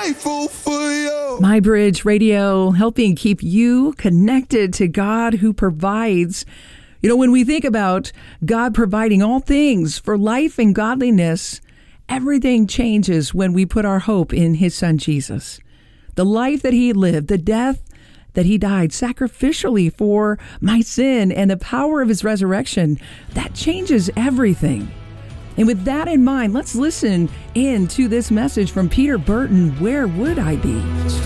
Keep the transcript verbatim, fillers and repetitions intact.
grateful for you. My Bridge Radio, helping keep you connected to God who provides. You know, when we think about God providing all things for life and godliness, everything changes when we put our hope in his son, Jesus. The life that he lived, the death that he died sacrificially for my sin, and the power of his resurrection, that changes everything. And with that in mind, let's listen in to this message from Peter Burton, Where Would I Be?